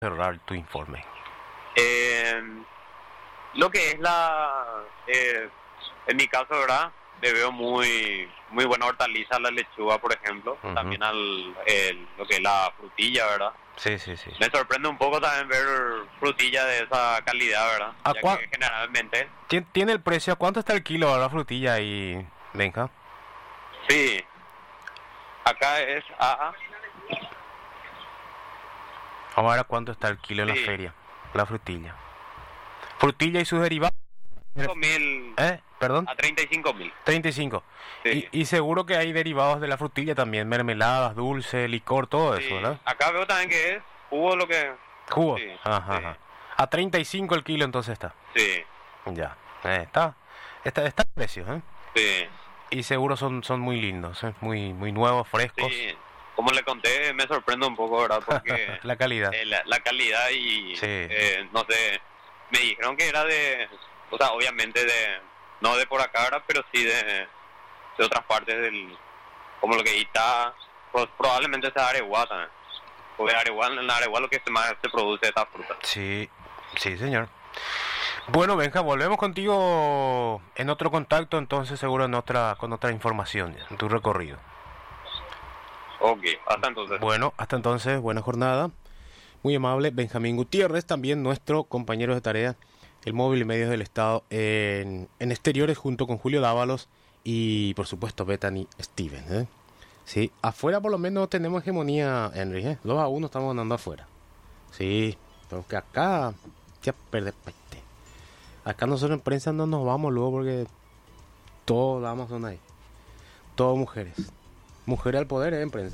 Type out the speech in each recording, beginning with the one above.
cerrar tu informe. Eh, lo que es en mi caso, ¿verdad? Le veo muy buena hortaliza a la lechuga, por ejemplo. Ujú. También lo que es la frutilla, ¿verdad? Sí, sí, sí. Me sorprende un poco también ver frutilla de esa calidad, ¿verdad? ¿A Ya cuán- que generalmente, ¿Tiene el precio? ¿A cuánto está el kilo de la frutilla ahí, Benja? sí, acá es Vamos a ver a cuánto está el kilo en la Sí. feria, la frutilla. Frutilla y sus derivados. 5.000 Perdón, a 35.000. 35. Sí. Y seguro que hay derivados de la frutilla también, mermeladas, dulce, licor, todo Sí. eso, ¿verdad? Acá veo también que es jugo lo que... Jugo. Sí, Ajá, sí. ajá. A 35 el kilo entonces está. Sí, Ya. Está el precio, ¿eh? sí, Y seguro son muy lindos, ¿eh? Muy nuevos, frescos. sí. Como le conté, me sorprende un poco, ¿verdad? Porque La calidad. la calidad y, Sí. no sé, me dijeron que era o sea, obviamente no de por acá, ¿verdad? Pero sí de otras partes como lo que está, pues probablemente sea Areguá también. Porque en Areguá lo que más se produce es esta fruta. Sí, sí, señor. Bueno, Benja, volvemos contigo en otro contacto, entonces seguro con otra información en tu recorrido. Ok, hasta entonces. Bueno, hasta entonces, buena jornada. Muy amable, Benjamín Gutiérrez, también nuestro compañero de tarea, el móvil y medios del Estado en exteriores, junto con Julio Dávalos y, por supuesto, Bethany Stevens, ¿eh? Sí, afuera por lo menos tenemos hegemonía, Henry, ¿eh? 2-1 estamos ganando afuera. Sí, pero que acá ya perder parte. Acá nosotros en prensa no nos vamos luego porque todos damos son ahí. Todos mujeres. Mujeres al poder, en prensa.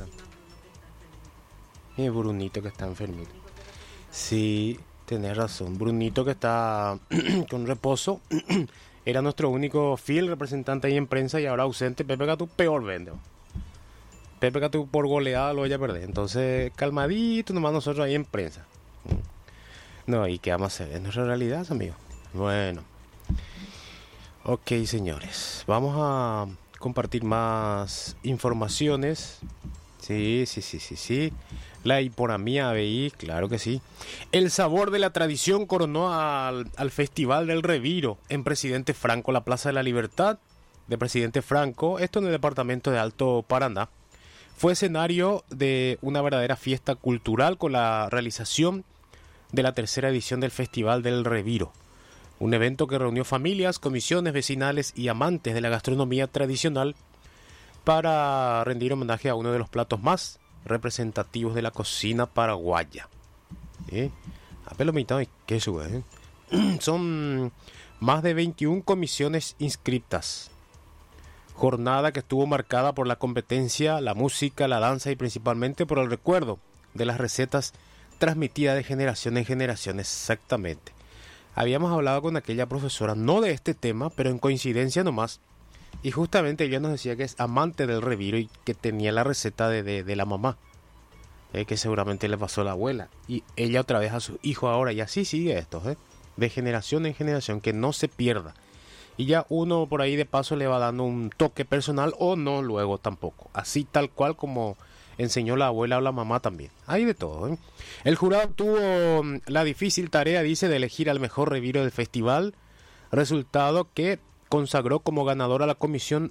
Y Brunito que está enfermito. Sí, tenés razón. Brunito que está con reposo. Era nuestro único fiel representante ahí en prensa y ahora ausente. Pepe Catú peor vende. Pepe Catú por goleada lo vaya a perder. Entonces, calmadito nomás nosotros ahí en prensa. No, ¿y qué vamos a hacer? Es nuestra realidad, amigo. Bueno. Ok, señores. Vamos a compartir más informaciones. Sí. La hiporamía ABI, claro que sí. El sabor de la tradición coronó al Festival del Reviro en Presidente Franco, la Plaza de la Libertad de Presidente Franco, esto en el departamento de Alto Paraná. Fue escenario de una verdadera fiesta cultural con la realización de la tercera edición del Festival del Reviro. Un evento que reunió familias, comisiones vecinales y amantes de la gastronomía tradicional para rendir homenaje a uno de los platos más representativos de la cocina paraguaya. A pelo mitad y queso, ¿eh? Son más de 21 comisiones inscritas. Jornada que estuvo marcada por la competencia, la música, la danza y principalmente por el recuerdo de las recetas transmitidas de generación en generación. Exactamente. Habíamos hablado con aquella profesora, no de este tema, pero en coincidencia nomás. Y justamente ella nos decía que es amante del reviro y que tenía la receta de la mamá. Que seguramente le pasó a la abuela. Y ella otra vez a su hijo ahora. Y así sigue esto, de generación en generación, que no se pierda. Y ya uno por ahí de paso le va dando un toque personal o no luego tampoco. Así tal cual como enseñó la abuela o la mamá también. Hay de todo, ¿eh? El jurado tuvo la difícil tarea, dice, de elegir al mejor reviro del festival. Resultado que consagró como ganadora la Comisión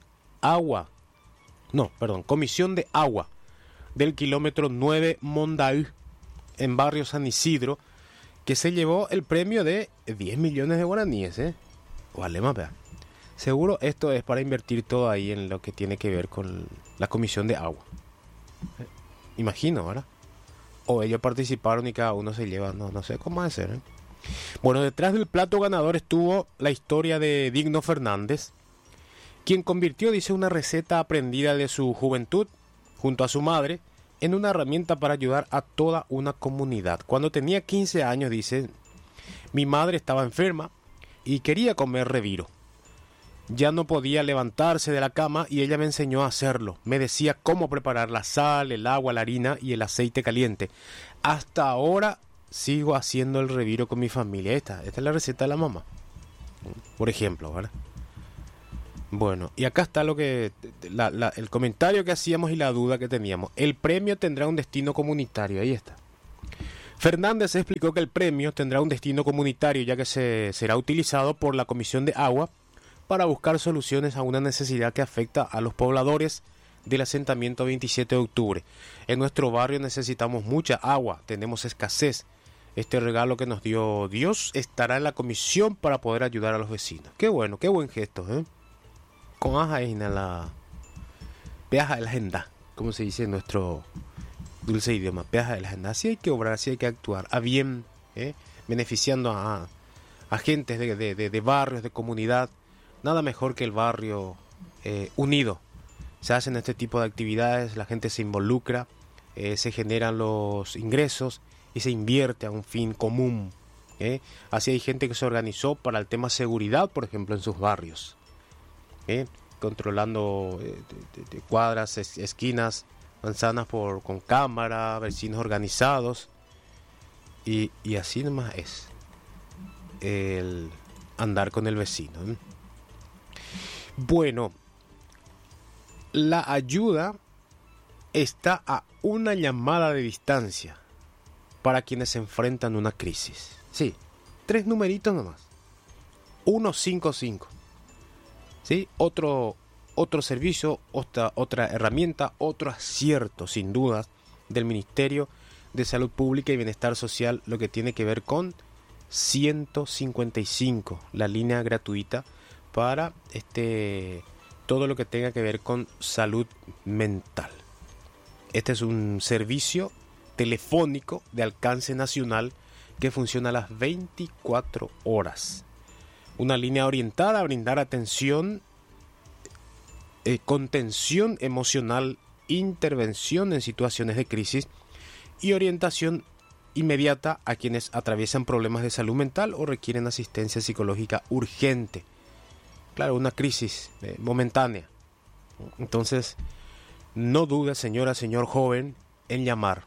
de Agua del kilómetro 9 Mondaú en barrio San Isidro, que se llevó el premio de 10 millones de guaraníes, Vale más, vea. Seguro esto es para invertir todo ahí en lo que tiene que ver con la Comisión de Agua. Imagino, ¿verdad? O ellos participaron y cada uno se lleva, no sé cómo va a ser, Bueno, detrás del plato ganador estuvo la historia de Digno Fernández, quien convirtió, dice, una receta aprendida de su juventud, junto a su madre, en una herramienta para ayudar a toda una comunidad. Cuando tenía 15 años, dice, mi madre estaba enferma y quería comer reviro. Ya no podía levantarse de la cama y ella me enseñó a hacerlo. Me decía cómo preparar la sal, el agua, la harina y el aceite caliente. Hasta ahora sigo haciendo el reviro con mi familia. Esta es la receta de la mamá, por ejemplo, ¿verdad? Bueno, y acá está el comentario que hacíamos y la duda que teníamos. El premio tendrá un destino comunitario, ahí está. Fernández explicó que el premio tendrá un destino comunitario, ya que será utilizado por la Comisión de Agua para buscar soluciones a una necesidad que afecta a los pobladores del asentamiento 27 de octubre. En nuestro barrio necesitamos mucha agua, tenemos escasez. Este regalo que nos dio Dios estará en la comisión para poder ayudar a los vecinos. Qué bueno, qué buen gesto, ¿eh? Con aja en la peaja de la agenda, como se dice en nuestro dulce idioma, peaja de la agenda. Así hay que obrar, así hay que actuar a bien, beneficiando a gentes de barrios, de comunidad. Nada mejor que el barrio unido. Se hacen este tipo de actividades, la gente se involucra, se generan los ingresos y se invierte a un fin común. Así hay gente que se organizó para el tema seguridad, por ejemplo, en sus barrios, controlando de cuadras, esquinas, manzanas con cámara, vecinos organizados, y así nomás es el andar con el vecino. Bueno, la ayuda está a una llamada de distancia para quienes se enfrentan a una crisis. Sí, 3 numeritos nomás. 155. ¿Sí? Otro servicio, otra herramienta, otro acierto, sin dudas, del Ministerio de Salud Pública y Bienestar Social, lo que tiene que ver con 155, la línea gratuita para todo lo que tenga que ver con salud mental. Este es un servicio telefónico de alcance nacional que funciona a las 24 horas. Una línea orientada a brindar atención, contención emocional, intervención en situaciones de crisis y orientación inmediata a quienes atraviesan problemas de salud mental o requieren asistencia psicológica urgente. Claro, una crisis momentánea. Entonces, no dude, señora, señor joven, en llamar.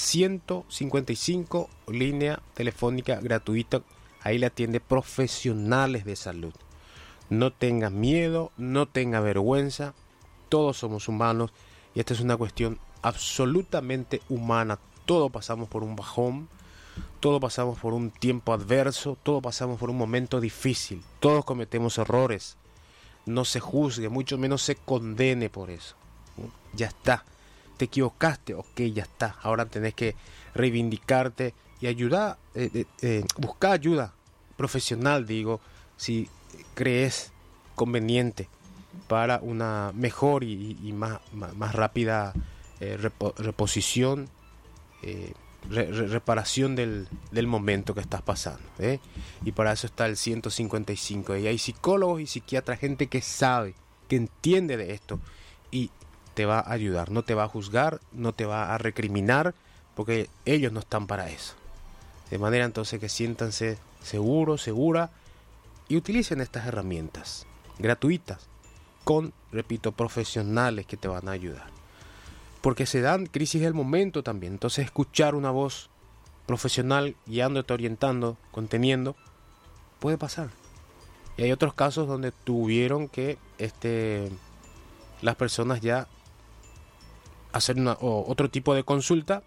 155, línea telefónica gratuita. Ahí le atiende profesionales de salud. No tenga miedo, no tenga vergüenza. Todos somos humanos y esta es una cuestión absolutamente humana. Todos pasamos por un bajón, todos pasamos por un tiempo adverso, todos pasamos por un momento difícil. Todos cometemos errores. No se juzgue, mucho menos se condene por eso. Ya está. Te equivocaste, ok, ya está. Ahora tenés que reivindicarte y ayudar, buscar ayuda profesional, digo, si crees conveniente para una mejor y más rápida reposición, reparación del momento que estás pasando. Y para eso está el 155. Y hay psicólogos y psiquiatras, gente que sabe, que entiende de esto y te va a ayudar, no te va a juzgar, no te va a recriminar, porque ellos no están para eso. De manera entonces que siéntanse seguros, segura, y utilicen estas herramientas gratuitas con, repito, profesionales que te van a ayudar. Porque se dan crisis del momento también. Entonces escuchar una voz profesional guiándote, orientando, conteniendo, puede pasar. Y hay otros casos donde tuvieron que las personas ya hacer otro tipo de consulta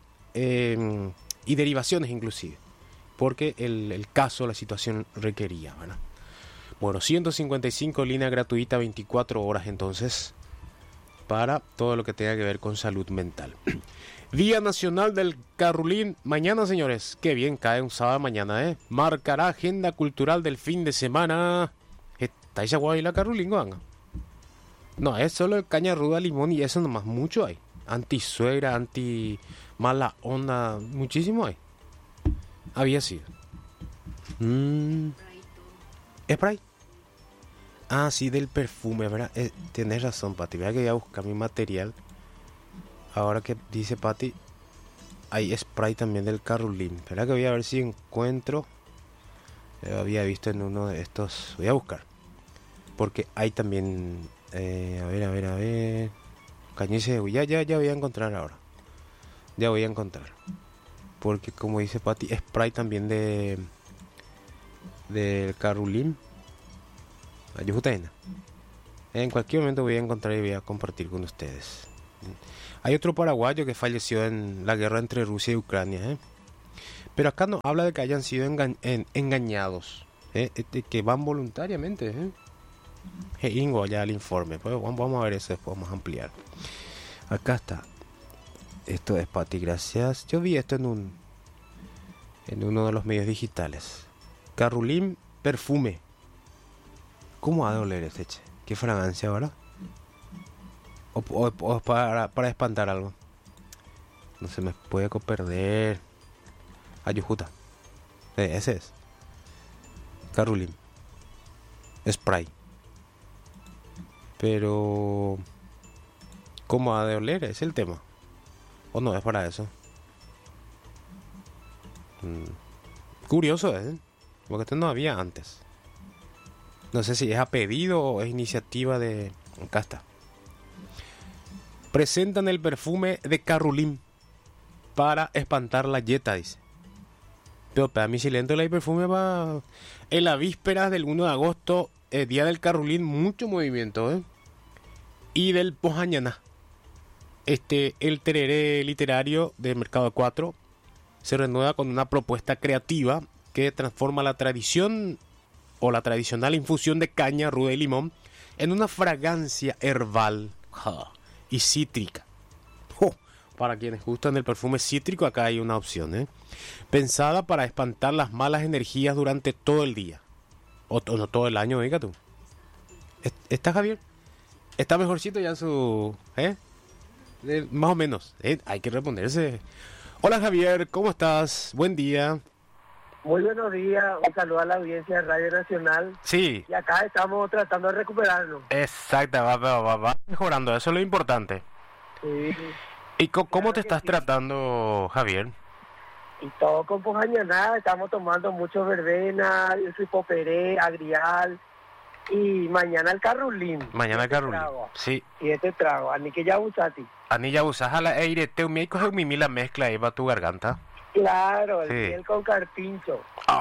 y derivaciones inclusive, porque el caso, la situación requería, ¿verdad? Bueno, 155, línea gratuita 24 horas entonces para todo lo que tenga que ver con salud mental. Día Nacional del Carrulín. Mañana, señores, qué bien cae un sábado mañana, marcará agenda cultural del fin de semana. ¿Está esa guay la Carrulín, Juan? No, es solo el caña ruda, limón y eso nomás, mucho hay. Anti suegra, anti mala onda, muchísimo hay. Había sido. ¿Spray? Ah, sí, del perfume, ¿verdad? Tienes razón, Pati. Vea que voy a buscar mi material. Ahora que dice Pati, hay spray también del Carrulín. Espera que voy a ver si encuentro. Había visto en uno de estos. Voy a buscar. Porque hay también... a ver. Cañice de... Ya voy a encontrar ahora. Ya voy a encontrar. Porque como dice Pati, spray también del Carrulín. Ayúdame. En cualquier momento voy a encontrar y voy a compartir con ustedes. Hay otro paraguayo que falleció en la guerra entre Rusia y Ucrania. Pero acá no habla de que hayan sido engañados, que van voluntariamente. Ingo, ya el informe. Pues vamos a ver eso después, vamos a ampliar. Acá está. Esto es Pati, gracias. Yo vi esto en uno de los medios digitales. Carulín perfume. ¿Cómo ha de oler este, che? ¿Qué fragancia, verdad? O para espantar algo. No se me puede perder. Ayujuta. Ese es. Carulín. Spray. Pero... ¿cómo ha de oler? Es el tema. ¿O no es para eso? Curioso, ¿eh? Porque esto no había antes. No sé si es a pedido o es iniciativa de... Acá está. Presentan el perfume de Carulín para espantar la yeta, dice. Pero para mí silento el perfume va... En la víspera del 1 de agosto, día del Carulín, mucho movimiento, ¿eh? Y del Pojañaná. El tereré literario de Mercado 4 se renueva con una propuesta creativa que transforma la tradición o la tradicional infusión de caña, ruda y limón en una fragancia herbal y cítrica. Para quienes gustan del perfume cítrico, acá hay una opción, pensada para espantar las malas energías durante todo el día. O no todo el año, oiga tú. ¿Está Javier? Está mejorcito ya su... más o menos. Hay que responderse. Hola Javier, ¿cómo estás? Buen día. Muy buenos días, un saludo a la audiencia de Radio Nacional. Sí. Y acá estamos tratando de recuperarnos. Exacto, va mejorando, eso es lo importante. Sí. ¿Y cómo Claro te estás sí. tratando, Javier? Y todo con Pojañaná, estamos tomando mucho verbena, yo soy poperé, agrial. Y mañana el Carulín. Mañana Carulín. Sí. 7 tragos, ani que ya usati. Anilla usas a la aire, te me coge la mezcla ahí va tu garganta. Claro, el Sí. miel con carpincho.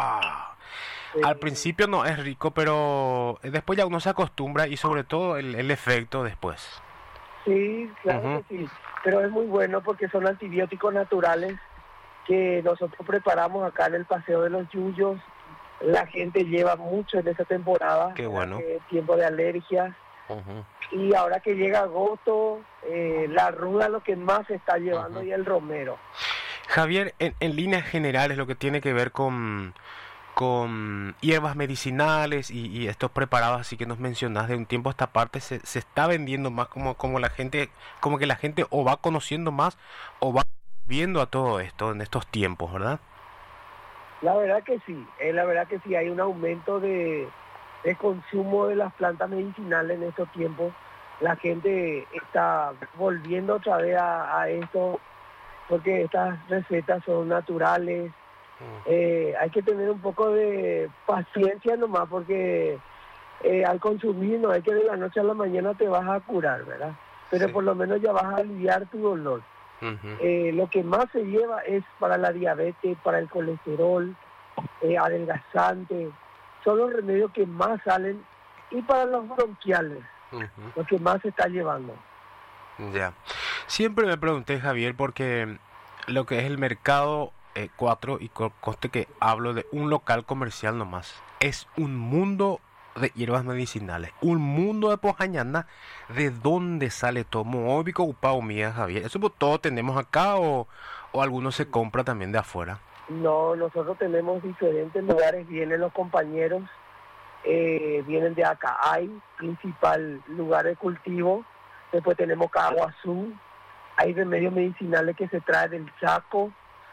Al principio no es rico, pero después ya uno se acostumbra y sobre todo el efecto después. Sí, claro que sí. Pero es muy bueno porque son antibióticos naturales que nosotros preparamos acá en el Paseo de los Yuyos. La gente lleva mucho en esta temporada. Qué bueno. Tiempo de alergias. Y ahora que llega agosto, la ruda lo que más se está llevando y el romero. Javier, en líneas generales lo que tiene que ver con hierbas medicinales y estos preparados así que nos mencionas de un tiempo a esta parte se está vendiendo más como la gente, como que la gente o va conociendo más o va viendo a todo esto en estos tiempos, ¿verdad? La verdad que sí, hay un aumento de consumo de las plantas medicinales en estos tiempos. La gente está volviendo otra vez a esto porque estas recetas son naturales. Hay que tener un poco de paciencia nomás porque al consumir no hay que de la noche a la mañana te vas a curar, ¿verdad? Pero por lo menos ya vas a aliviar tu dolor. Lo que más se lleva es para la diabetes, para el colesterol, adelgazante. Son los remedios que más salen y para los bronquiales, lo que más se está llevando. Ya. Siempre me pregunté, Javier, porque lo que es el mercado 4, y conste que hablo de un local comercial nomás, es un mundo de hierbas medicinales, un mundo de Pojañaná. ¿De dónde sale todo? Muy ocupado mía, Javier. ¿Eso pues, todo tenemos acá o algunos se compra también de afuera? No, nosotros tenemos diferentes lugares, vienen los compañeros, vienen de acá, hay principal lugar de cultivo, después tenemos Caguazú, hay remedios medicinales que se traen del Chaco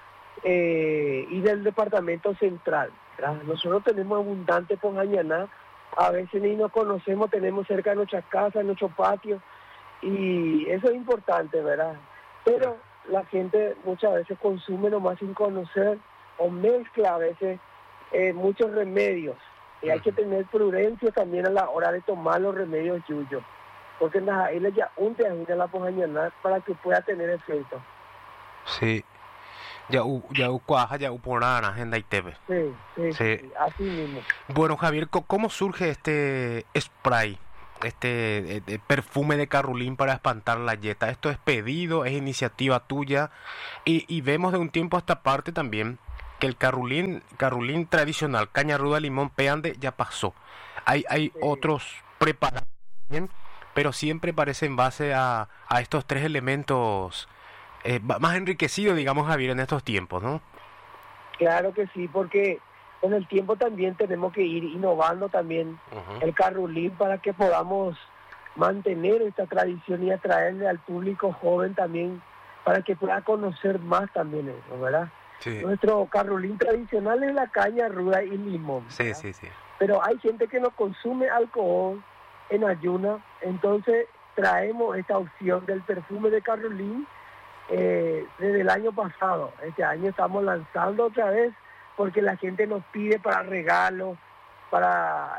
y del departamento central, ¿verdad? Nosotros tenemos abundante Pojañaná, a veces ni nos conocemos, tenemos cerca de nuestras casas, nuestro patio, y eso es importante, ¿verdad? Pero la gente muchas veces consume nomás sin conocer o mezcla a veces muchos remedios. Y hay que tener prudencia también a la hora de tomar los remedios yuyos, porque en las islas ya un te agita la Pojañaná para que pueda tener efecto. Sí. Ya cuaja, ya porana, agenda y TV. Sí, así mismo. Bueno, Javier, ¿cómo surge este spray? Perfume de Carulín para espantar la yeta. ¿Esto es pedido, es iniciativa tuya? Y vemos de un tiempo a esta parte también que el carrulín tradicional, caña ruda, limón, peande, ya pasó. Hay otros preparados bien, pero siempre parece en base a estos tres elementos más enriquecidos, digamos, Javier, en estos tiempos, ¿no? Claro que sí, porque con el tiempo también tenemos que ir innovando también el carrulín para que podamos mantener esta tradición y atraerle al público joven también para que pueda conocer más también eso, ¿verdad? Sí. Nuestro carrulín tradicional es la caña ruda y limón, Sí, sí, sí. pero hay gente que no consume alcohol en ayuna, entonces traemos esta opción del perfume de carrulín desde el año pasado. Este año estamos lanzando otra vez porque la gente nos pide para regalos, para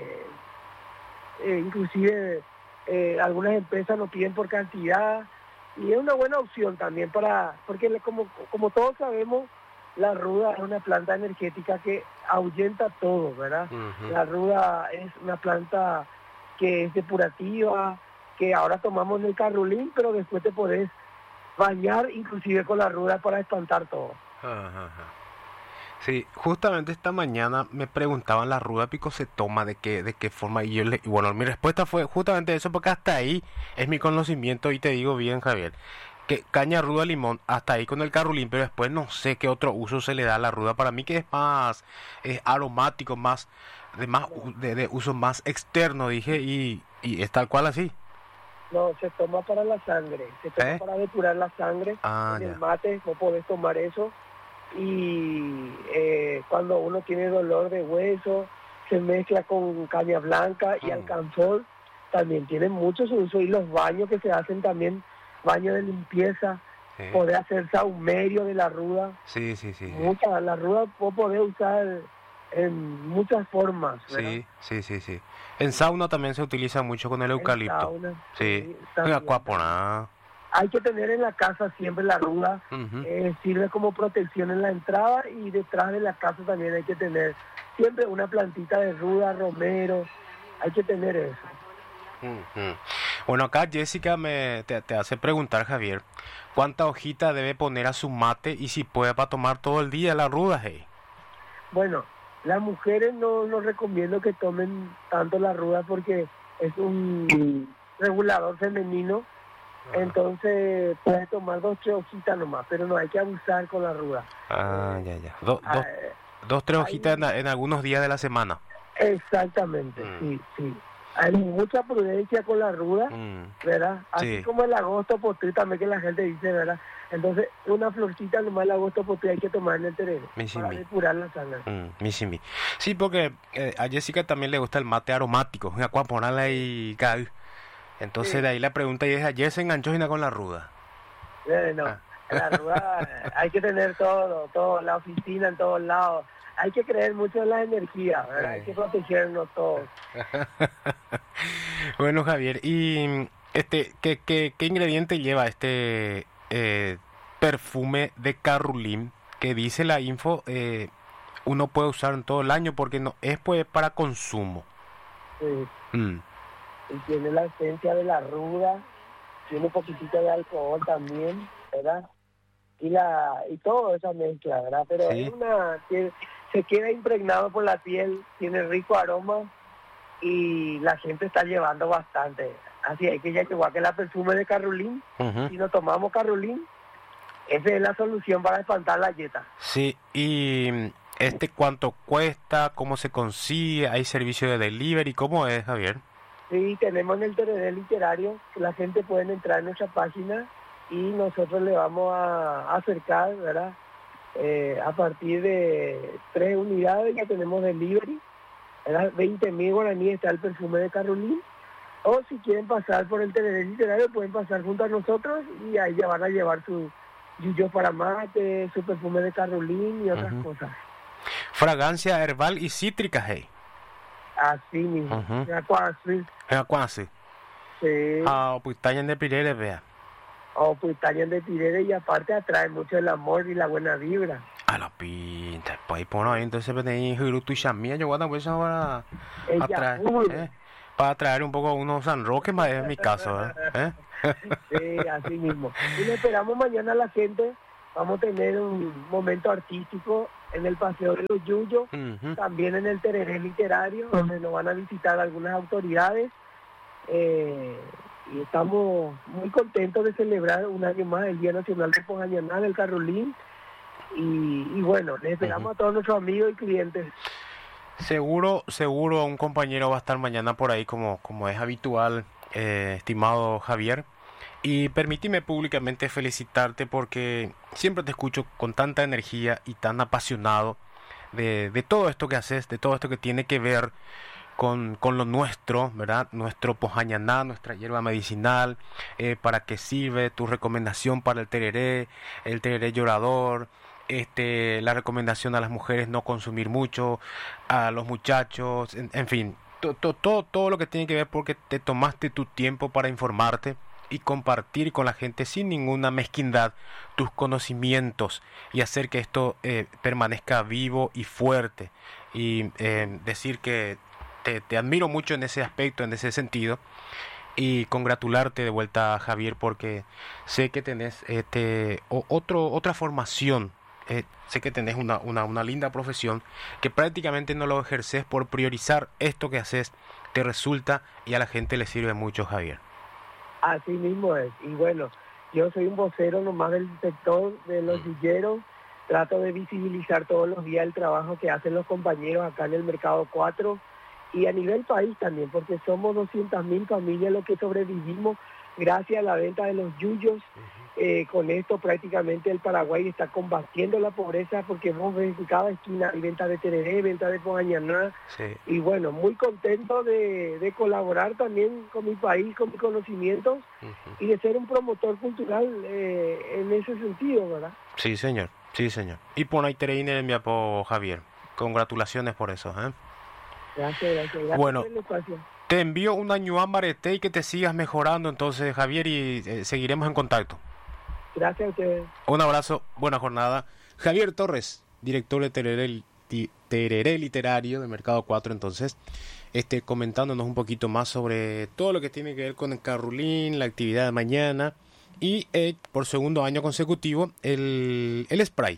inclusive algunas empresas nos piden por cantidad y es una buena opción también porque como todos sabemos, la ruda es una planta energética que ahuyenta todo, ¿verdad? La ruda es una planta que es depurativa, que ahora tomamos en el carrulín, pero después te podés bañar inclusive con la ruda para espantar todo. Sí, justamente esta mañana me preguntaban la ruda pico se toma, de qué forma, y bueno, mi respuesta fue justamente eso, porque hasta ahí es mi conocimiento, y te digo bien, Javier, que caña ruda limón, hasta ahí con el carrulín, pero después no sé qué otro uso se le da a la ruda, para mí que es más aromático, de uso más externo, dije, y es tal cual así. No, se toma para la sangre, se toma para depurar la sangre. En el mate no podés tomar eso. Y cuando uno tiene dolor de hueso, se mezcla con caña blanca y alcanfor, también tiene mucho su uso. Y los baños que se hacen también, baños de limpieza, poder hacer saumerio de la ruda. Sí. La ruda vos podés usar en muchas formas, ¿verdad? Sí. En sauna también se utiliza mucho con el eucalipto. Sauna, sí. Hay que tener en la casa siempre la ruda, sirve como protección en la entrada, y detrás de la casa también hay que tener siempre una plantita de ruda, romero, hay que tener eso. Bueno, acá Jessica te hace preguntar, Javier, ¿cuánta hojita debe poner a su mate y si puede para tomar todo el día la ruda, hey? Bueno, las mujeres no recomiendo que tomen tanto la ruda porque es un regulador femenino. Entonces puedes tomar 2 o 3 hojitas nomás, pero no hay que abusar con la ruda. Ya. 2 o 3 hojitas en algunos días de la semana. Exactamente, sí. Hay mucha prudencia con la ruda, ¿verdad? Así como el agosto potri también, que la gente dice, ¿verdad? Entonces, una florcita nomás el agosto potri hay que tomar en el terreno para depurar la sangre. Sí, porque a Jessica también le gusta el mate aromático, ponerla ahí. Entonces de ahí la pregunta y es, ¿ayer se enganchó con la ruda? La ruda hay que tener todo, la oficina en todos lados. Hay que creer mucho en la energía, ¿verdad? Hay que protegernos todos. Bueno, Javier, ¿y qué ingrediente lleva este perfume de carrulín que dice la info uno puede usar en todo el año porque no es pues para consumo? Sí. Y tiene la esencia de la ruda, tiene un poquitito de alcohol también, ¿verdad? Y todo esa mezcla, ¿verdad? Pero es que se queda impregnado por la piel, tiene rico aroma y la gente está llevando bastante. Así es que ya que igual que la perfume de carrulín, si nos tomamos carrulín, esa es la solución para espantar la yeta. Sí, y ¿cuánto cuesta? ¿Cómo se consigue? ¿Hay servicio de delivery? ¿Cómo es, Javier? Sí, tenemos en el TRD literario, que la gente puede entrar en nuestra página y nosotros le vamos a acercar, ¿verdad? A partir de 3 unidades ya tenemos delivery, ¿verdad? 20.000 guaraníes está el perfume de carrulín. O si quieren pasar por el TRD literario, pueden pasar junto a nosotros y ahí ya van a llevar su yuyo para mate, su perfume de carrulín y otras cosas. Fragancia herbal y cítrica, hey. Así mismo. Acuasi. Sí. Pues tallan de pirere, vea. Pues tallan de pirere y aparte atrae mucho el amor y la buena vibra. A la pinta. Pues ahí por ahí entonces me tenéis Hirutu y Shamia, yo voy a atraer, para atraer un poco unos San Roque, más en mi caso, Sí, así mismo. Y le esperamos mañana a la gente. Vamos a tener un momento artístico en el Paseo de los Yuyos, Ujú. también en el Tereré Literario, donde nos van a visitar algunas autoridades. Y estamos muy contentos de celebrar un año más el Día Nacional de Pojañaná del Carolín. Y bueno, les esperamos a todos nuestros amigos y clientes. Seguro un compañero va a estar mañana por ahí como es habitual, estimado Javier. Y permíteme públicamente felicitarte porque siempre te escucho con tanta energía y tan apasionado de todo esto que haces, de todo esto que tiene que ver con lo nuestro, ¿verdad? Nuestro pojañaná, nuestra hierba medicinal, para qué sirve, tu recomendación para el tereré llorador, la recomendación a las mujeres no consumir mucho, a los muchachos, en fin, todo lo que tiene que ver porque te tomaste tu tiempo para informarte y compartir con la gente sin ninguna mezquindad tus conocimientos y hacer que esto permanezca vivo y fuerte y decir que te admiro mucho en ese aspecto, en ese sentido, y congratularte de vuelta, Javier, porque sé que tenés otra formación, sé que tenés una linda profesión, que prácticamente no lo ejerces por priorizar esto que haces, te resulta y a la gente le sirve mucho, Javier. Así mismo es. Y bueno, yo soy un vocero nomás del sector de los villeros. Trato de visibilizar todos los días el trabajo que hacen los compañeros acá en el Mercado 4 y a nivel país también, porque somos 200.000 familias los que sobrevivimos gracias a la venta de los yuyos. Con esto prácticamente el Paraguay está combatiendo la pobreza porque vos ves en cada esquina hay venta de tereré, venta de pojañaná. Sí. Y bueno, muy contento de colaborar también con mi país, con mis conocimientos y de ser un promotor cultural en ese sentido, ¿verdad? Sí, señor. Sí, señor. Y por ahí tereine mi apo, Javier. Congratulaciones por eso, ¿eh? Gracias Bueno, por el espacio. te envío un año y que te sigas mejorando entonces, Javier, y seguiremos en contacto. Gracias a ustedes. Un abrazo, buena jornada. Javier Torres, director de Tereré Literario de Mercado 4, entonces, comentándonos un poquito más sobre todo lo que tiene que ver con el Carolín, la actividad de mañana y por segundo año consecutivo el spray,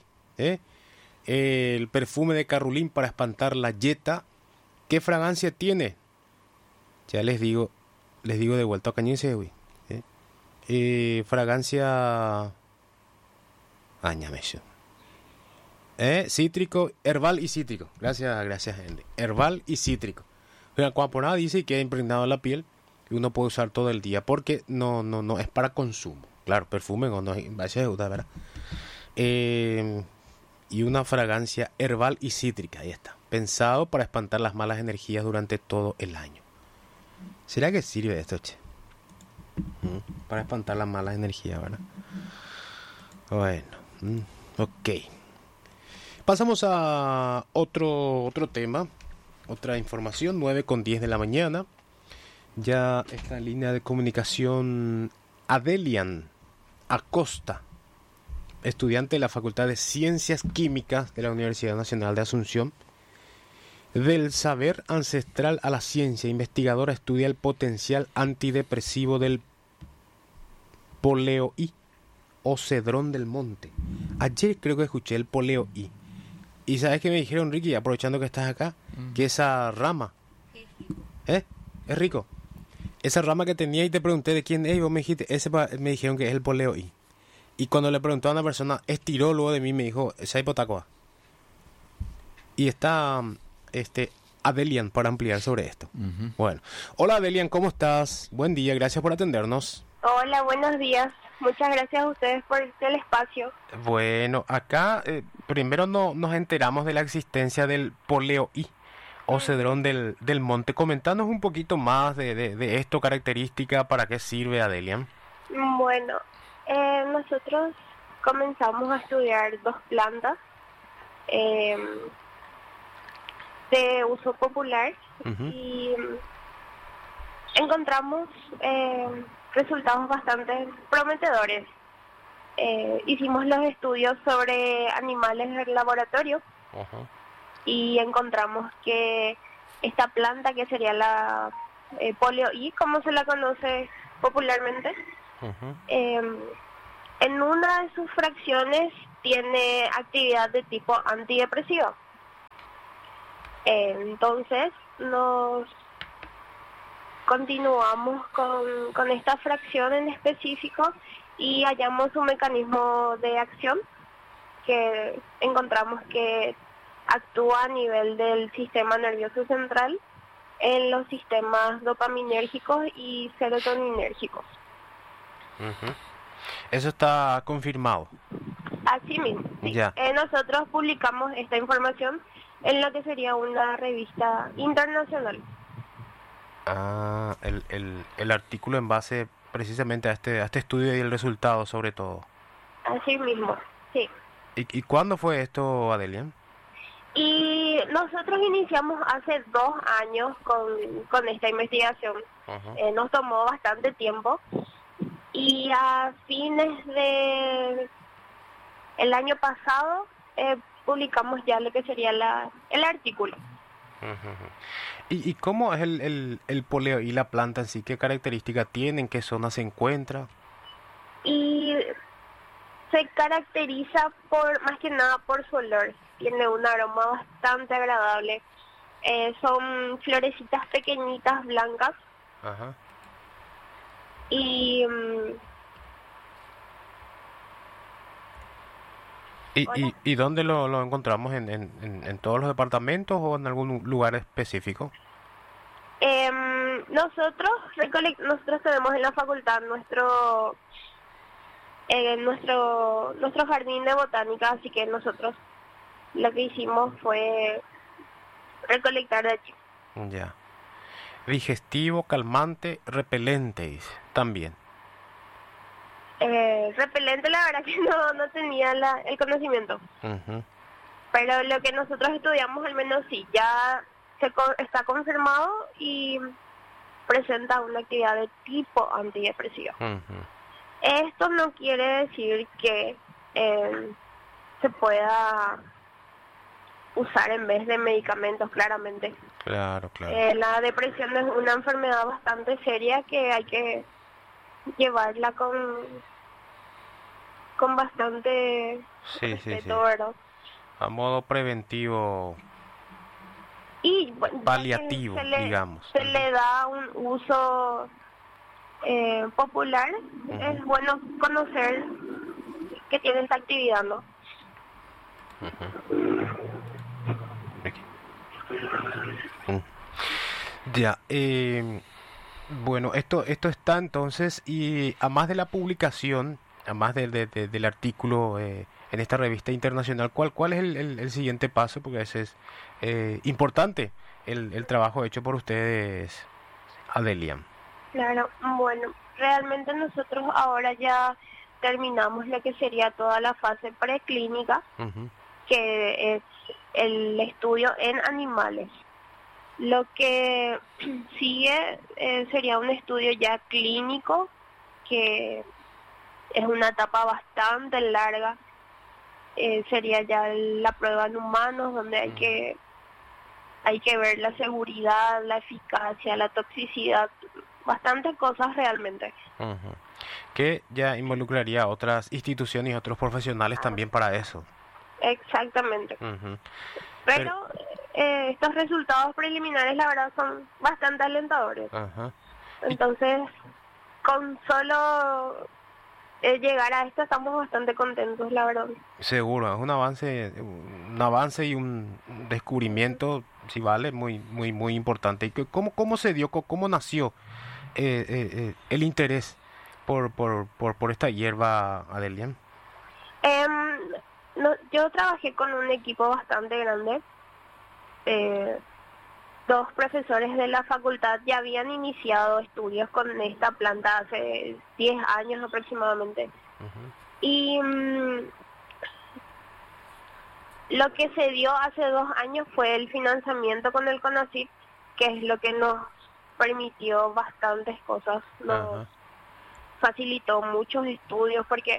el perfume de Carolín para espantar la yeta. ¿Qué fragancia tiene? Ya les digo de vuelta a Cañense, güey. Fragancia cítrico, herbal y cítrico. Gracias Henry. Herbal y cítrico. La cuaponada dice que ha impregnado la piel y uno puede usar todo el día porque no es para consumo. Claro, perfume no es ¿verdad? Y una fragancia herbal y cítrica, ahí está. Pensado para espantar las malas energías durante todo el año. ¿Será que sirve esto, che? Para espantar las malas energías, ¿verdad? Bueno, ok. Pasamos a otro tema, otra información, 9:10 de la mañana. Ya está en línea de comunicación Adelian Acosta, estudiante de la Facultad de Ciencias Químicas de la Universidad Nacional de Asunción. Del saber ancestral a la ciencia, investigadora estudia el potencial antidepresivo del poleo I o cedrón del monte. Ayer creo que escuché el poleo I. ¿Y sabes qué me dijeron, Ricky, aprovechando que estás acá? Que esa rama, es rico. Esa rama que tenía y te pregunté de quién es y vos me dijiste, me dijeron que es el poleo I. Y cuando le preguntó a una persona, estiró luego de mí y me dijo, esa es hipotacoa. Y está Adelian para ampliar sobre esto. Bueno, hola Adelian, ¿cómo estás? Buen día, gracias por atendernos. Hola, buenos días. Muchas gracias a ustedes por el espacio. Bueno, acá primero nos enteramos de la existencia del poleo I o cedrón del monte. Comentanos un poquito más de esto, característica, para qué sirve, Adelian. Bueno, nosotros comenzamos a estudiar dos plantas de uso popular y encontramos resultados bastante prometedores. Hicimos los estudios sobre animales en el laboratorio y encontramos que esta planta, que sería la poleo I, como se la conoce popularmente, en una de sus fracciones tiene actividad de tipo antidepresivo. Entonces nos continuamos con esta fracción en específico y hallamos un mecanismo de acción que encontramos que actúa a nivel del sistema nervioso central en los sistemas dopaminérgicos y serotoninérgicos. Eso está confirmado. Así mismo, sí. Ya. Nosotros publicamos esta información en lo que sería una revista internacional. Ah, el artículo en base precisamente a este estudio y el resultado sobre todo. Así mismo, sí. ¿Y cuándo fue esto, Adelia? Y nosotros iniciamos hace 2 años con esta investigación. Nos tomó bastante tiempo y a fines de el año pasado publicamos ya lo que sería el artículo. ¿Y cómo es el poleo y la planta en sí? ¿Qué características tiene? ¿En qué zona se encuentra? Y se caracteriza más que nada por su olor. Tiene un aroma bastante agradable. Son florecitas pequeñitas blancas. Ajá. Y ¿Y dónde lo encontramos? ¿En todos los departamentos o en algún lugar específico? Nosotros tenemos en la facultad nuestro jardín de botánica, así que nosotros lo que hicimos fue recolectar de allí. Ya. Digestivo, calmante, repelente también. Repelente, la verdad que no tenía el conocimiento. Pero lo que nosotros estudiamos, al menos sí, ya está confirmado y presenta una actividad de tipo antidepresivo. Esto no quiere decir que se pueda usar en vez de medicamentos, claramente. Claro. La depresión es una enfermedad bastante seria que hay que llevarla con bastante respeto, ¿verdad? A modo preventivo y bueno, paliativo, digamos. Se le da un uso popular. Es bueno conocer que tiene esta actividad, ¿no? Ya, bueno, esto está entonces, y a más de la publicación, a más del artículo en esta revista internacional, ¿cuál es el siguiente paso? Porque ese es importante, el trabajo hecho por ustedes, Adelia. Claro, bueno, realmente nosotros ahora ya terminamos lo que sería toda la fase preclínica, que es el estudio en animales. Lo que sigue sería un estudio ya clínico, que es una etapa bastante larga. Sería ya la prueba en humanos, donde hay que ver la seguridad, la eficacia, la toxicidad, bastantes cosas realmente. Que ya involucraría a otras instituciones y otros profesionales también para eso. Exactamente. Pero estos resultados preliminares, la verdad, son bastante alentadores. Entonces, con solo llegar a esto estamos bastante contentos, la verdad. Seguro, es un avance y un descubrimiento, si vale, muy muy muy importante. ¿Y cómo se dio, cómo nació el interés por esta hierba, Adelia? Yo trabajé con un equipo bastante grande. 2 profesores de la facultad ya habían iniciado estudios con esta planta hace 10 años aproximadamente. Y lo que se dio hace 2 años fue el financiamiento con el CONACYT, que es lo que nos permitió bastantes cosas, nos facilitó muchos estudios, porque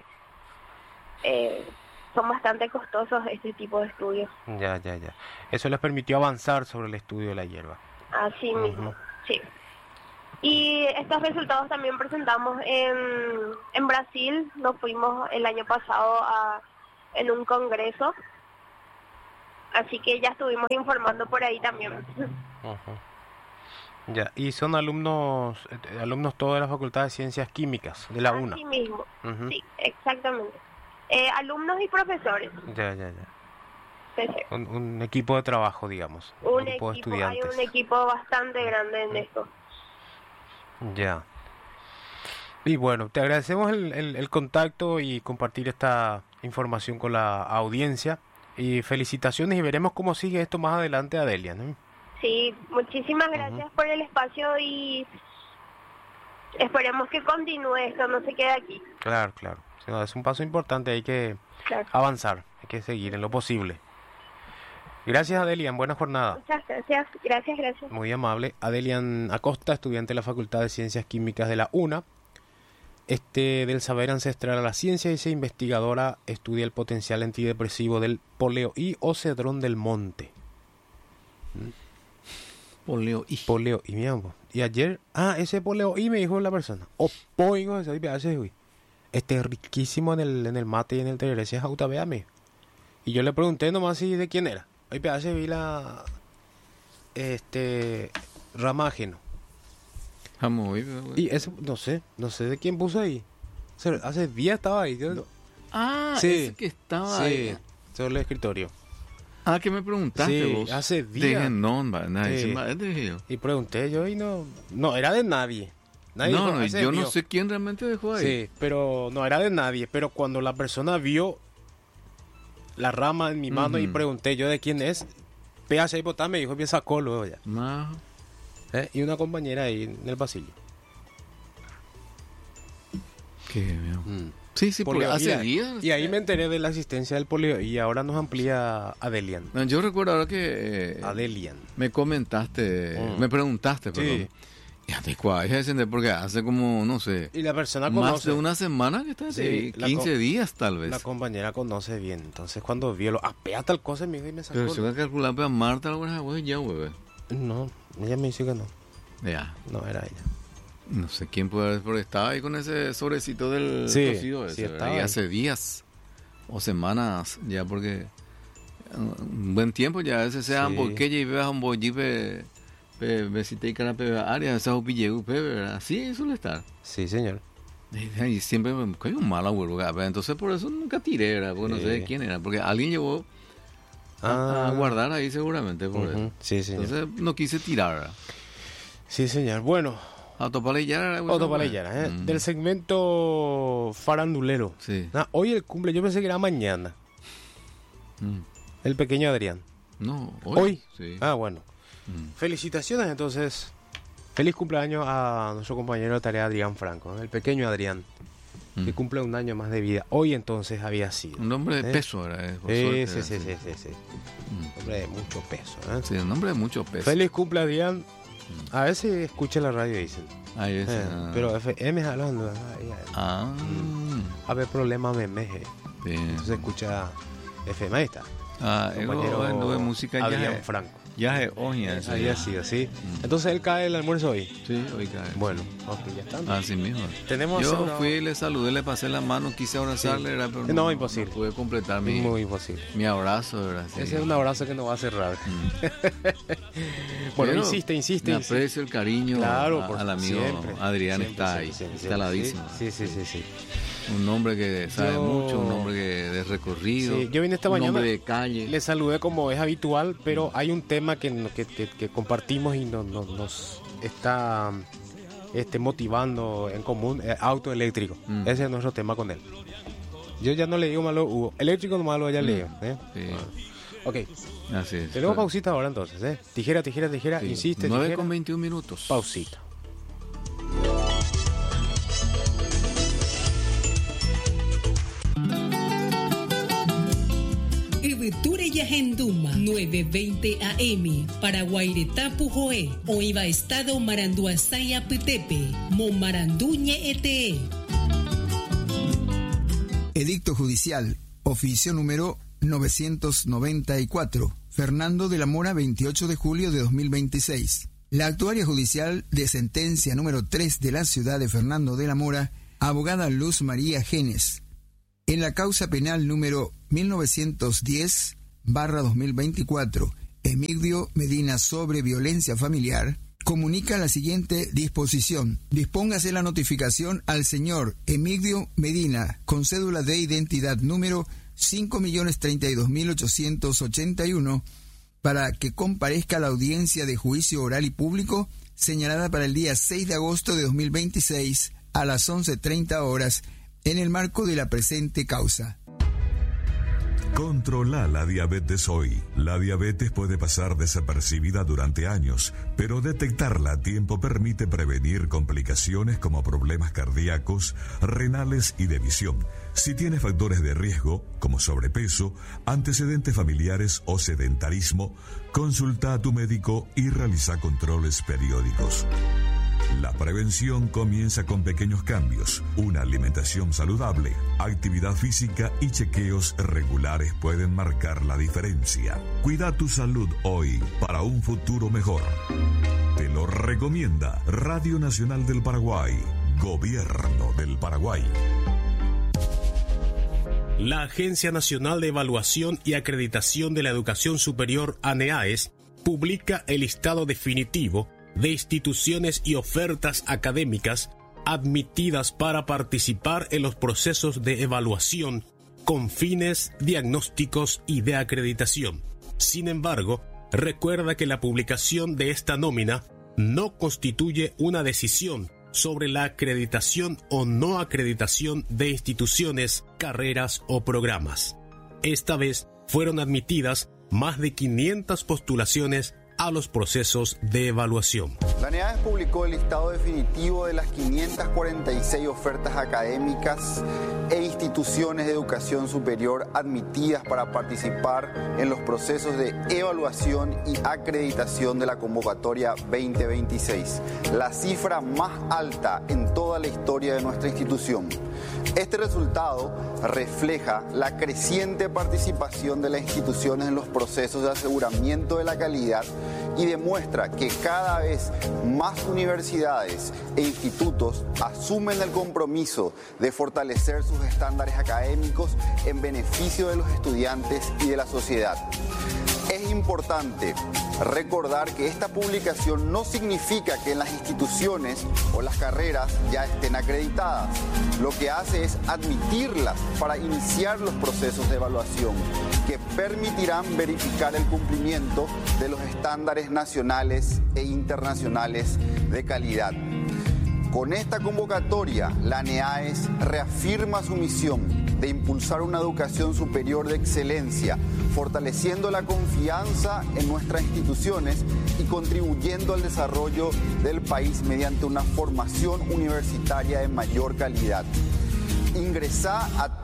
son bastante costosos este tipo de estudios. Ya. Eso les permitió avanzar sobre el estudio de la hierba. Así mismo, sí. Y estos resultados también presentamos en Brasil. Nos fuimos el año pasado a en un congreso. Así que ya estuvimos informando por ahí también. Ya, y son alumnos todos de la Facultad de Ciencias Químicas, de la UNA. Así mismo, sí, exactamente. Alumnos y profesores. Ya. Sí, sí. Un equipo de trabajo, digamos. Un grupo de equipo, estudiantes. hay un equipo bastante grande en esto. Ya. Y bueno, te agradecemos el contacto y compartir esta información con la audiencia. Y felicitaciones y veremos cómo sigue esto más adelante, Adelia, ¿no? Sí, muchísimas gracias por el espacio y esperemos que continúe esto, no se quede aquí. Claro. No, es un paso importante, hay que avanzar, hay que seguir en lo posible. Gracias, Adelian, buena jornada. Muchas gracias, gracias. Muy amable. Adelian Acosta, estudiante de la Facultad de Ciencias Químicas de la UNA. Del saber ancestral a la ciencia, dice investigadora, estudia el potencial antidepresivo del poleo y o cedrón del monte. Poleo y mi amor. Y ayer, ese poleo y me dijo la persona. Opoigo ese pedazo, güey. Riquísimo en el mate y en el tereré, ese jauta, véame. Y yo le pregunté nomás si de quién era. Hoy pedazo vi la rama ajeno. Y eso, no sé de quién puso ahí. Hace días estaba ahí. Sí, ese que estaba ahí. Sobre el escritorio. ¿Qué me preguntaste vos? Hace días. Y pregunté yo y no era de nadie. Yo no sé quién realmente dejó ahí. Sí, pero no era de nadie. Pero cuando la persona vio la rama en mi mano y pregunté yo de quién es, PH y me dijo que sacó luego ya. Y una compañera ahí en el pasillo. Qué bien. Sí, porque hace días. Y ahí me enteré de la existencia del polio y ahora nos amplía Adelian. Yo recuerdo ahora que Adelian. Me comentaste, me preguntaste, perdón. Porque hace como, no sé, y la persona conoce, más de una semana que está así, 15 días tal vez. La compañera conoce bien, entonces cuando vio lo apea tal cosa, me dijo y me sacó. Pero se va a calcular para Marta alguna vez ya, güey. No, ella me dice que no. Ya. No era ella. No sé quién puede haber, porque estaba ahí con ese sobrecito del cocido ese, y hace días o semanas ya, porque un buen tiempo ya, ese sea hamburguesa y veas un bollipe. Besite y carape área, esa opillegu, ¿verdad? Así suele estar. Sí, señor. Y siempre me cae un mal abuelo, entonces por eso nunca tiré, ¿verdad? Porque no sé de quién era, porque alguien llevó a guardar ahí seguramente por eso. Sí, señor. Entonces no quise tirar, ¿verdad? Sí, señor. Bueno. Autopalillara. Del segmento farandulero. Sí. Hoy el cumple, yo pensé que era mañana. El pequeño Adrián. No, hoy. Sí. Bueno. Felicitaciones entonces. Feliz cumpleaños a nuestro compañero de tarea Adrián Franco, el pequeño Adrián, que cumple un año más de vida. Hoy entonces había sido. Un hombre de peso, ¿verdad? Sí. Un hombre de mucho peso. Sí, un hombre de mucho peso. Feliz cumple Adrián. A ver si escucha la radio, dicen. Pero FM es hablando. A ver, problema memeje. Entonces escucha FM, ahí está. Compañero de música Adrián Franco. Ya es hoy, había sido, sí. Entonces él cae el almuerzo hoy. Sí, hoy cae. Bueno, ya está. Así mismo. Yo fui, le saludé, le pasé la mano, quise abrazarle, pero no, imposible. No pude completar muy imposible. Mi abrazo, ¿verdad? Sí. Ese es un abrazo que no va a cerrar. Bueno, pero insiste. Me aprecio el cariño al amigo siempre, Adrián, está ahí, instaladísimo. Sí. Un hombre que sabe mucho, un hombre de recorrido. Sí, yo vine esta mañana, un hombre de calle. Le saludé como es habitual, pero hay un tema que compartimos y nos está motivando en común, auto eléctrico. Ese es nuestro tema con él. Yo ya no le digo malo Hugo, eléctrico nomás lo ya leo. Sí. Ok. Así es. Tenemos pausita ahora entonces, Tijera, sí. Insiste. 9:21 minutos. Pausita. Ibeture Yahenduma 9:20 AM para Guairetá Pujoé o Iba Estado Maranduasaya Petepe Momaranduñe ETE. Edicto judicial, oficio número 994, Fernando de la Mora, 28 de julio de 2026. La actuaria judicial de sentencia número 3 de la ciudad de Fernando de la Mora, abogada Luz María Genes, En la causa penal número 1910/2024, Emigdio Medina sobre violencia familiar, comunica la siguiente disposición. Dispóngase la notificación al señor Emigdio Medina con cédula de identidad número 5.032.881 para que comparezca a la audiencia de juicio oral y público señalada para el día 6 de agosto de 2026 a las 11:30 horas en el marco de la presente causa. Controla la diabetes hoy. La diabetes puede pasar desapercibida durante años, pero detectarla a tiempo permite prevenir complicaciones como problemas cardíacos, renales y de visión. Si tienes factores de riesgo, como sobrepeso, antecedentes familiares o sedentarismo, consulta a tu médico y realiza controles periódicos. La prevención comienza con pequeños cambios. Una alimentación saludable, actividad física y chequeos regulares pueden marcar la diferencia. Cuida tu salud hoy para un futuro mejor. Te lo recomienda Radio Nacional del Paraguay, Gobierno del Paraguay. La Agencia Nacional de Evaluación y Acreditación de la Educación Superior, ANEAES, publica el listado definitivo de instituciones y ofertas académicas admitidas para participar en los procesos de evaluación con fines diagnósticos y de acreditación. Sin embargo, recuerda que la publicación de esta nómina no constituye una decisión sobre la acreditación o no acreditación de instituciones, carreras o programas. Esta vez fueron admitidas más de 500 postulaciones a los procesos de evaluación. La ANEAES publicó el listado definitivo de las 546 ofertas académicas e instituciones de educación superior admitidas para participar en los procesos de evaluación y acreditación de la convocatoria 2026, la cifra más alta en toda la historia de nuestra institución. Este resultado refleja la creciente participación de las instituciones en los procesos de aseguramiento de la calidad y demuestra que cada vez más universidades e institutos asumen el compromiso de fortalecer sus estándares académicos en beneficio de los estudiantes y de la sociedad. Es importante recordar que esta publicación no significa que en las instituciones o las carreras ya estén acreditadas. Lo que hace es admitirlas para iniciar los procesos de evaluación que permitirán verificar el cumplimiento de los estándares nacionales e internacionales de calidad. Con esta convocatoria, la ANEAES reafirma su misión de impulsar una educación superior de excelencia, fortaleciendo la confianza en nuestras instituciones y contribuyendo al desarrollo del país mediante una formación universitaria de mayor calidad. Ingresá a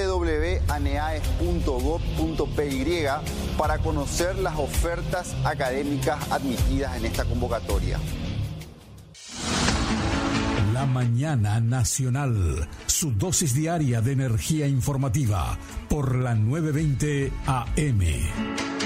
www.aneaes.gov.py para conocer las ofertas académicas admitidas en esta convocatoria. La Mañana Nacional, su dosis diaria de energía informativa por la 920 AM.